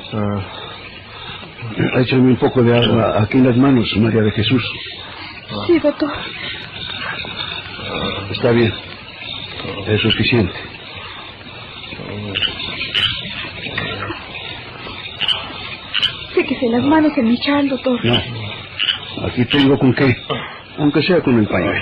Échame un poco de agua aquí en las manos, María de Jesús. Sí, doctor. Está bien. Es suficiente. Séquese las manos en mi chal, doctor. No. Aquí tengo con qué. Aunque sea con el pañuelo.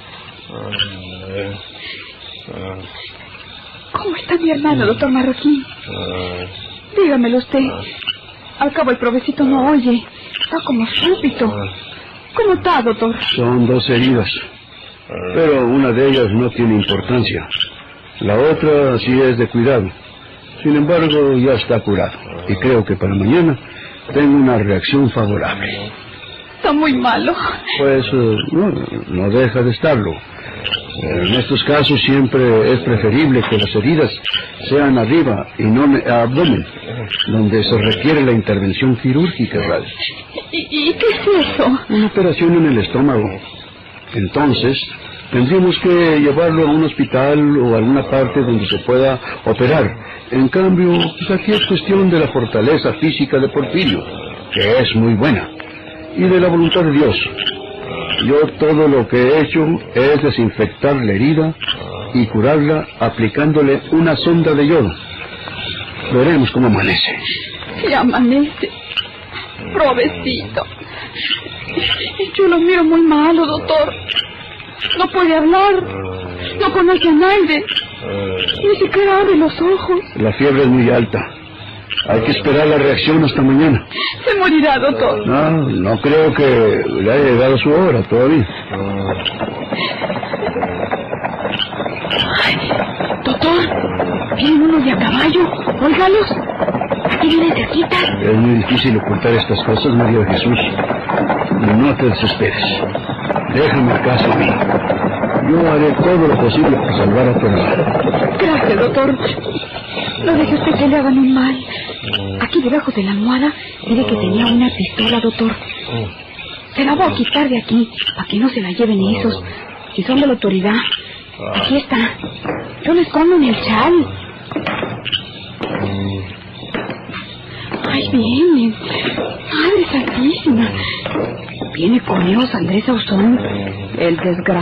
¿Cómo está mi hermano, doctor Marroquín? Dígamelo usted. Al cabo el provecito no oye. Está como súbito. ¿Cómo está, doctor? Son 2 heridas. Pero una de ellas no tiene importancia. La otra sí es de cuidado. Sin embargo, ya está curado. Y creo que para mañana tengo una reacción favorable. Está muy malo. Pues no deja de estarlo. En estos casos siempre es preferible que las heridas sean arriba y no en el abdomen, donde se requiere la intervención quirúrgica, ¿verdad? ¿Y qué es eso? Una operación en el estómago. Entonces, tendríamos que llevarlo a un hospital o a alguna parte donde se pueda operar. En cambio, pues aquí es cuestión de la fortaleza física de Porfirio, que es muy buena, y de la voluntad de Dios. Yo todo lo que he hecho es desinfectar la herida y curarla aplicándole una sonda de yodo. Veremos cómo amanece. Sí, amanece. Provecito. Yo lo miro muy malo, doctor. No puede hablar. No conoce a nadie. Ni siquiera abre los ojos. La fiebre es muy alta. Hay que esperar la reacción hasta mañana. Se morirá, doctor. No creo que le haya llegado su hora todavía. Ay, doctor, vienen unos de a caballo. Óigalos. Aquí vienen cerquita. Es muy difícil ocultar estas cosas, María de Jesús. No te desesperes. Déjame acaso a mí. Yo haré todo lo posible para salvar a tu hermano. Gracias, doctor. No deje usted que le hagan un mal. Aquí debajo de la almohada, mire que tenía una pistola, doctor. Se la voy a quitar de aquí, para que no se la lleven esos. Si son de la autoridad. Aquí está. Yo la escondo en el chal. Ay, vienen. Madre santísima. Viene con ellos Andrés Ausón, el desgraciado.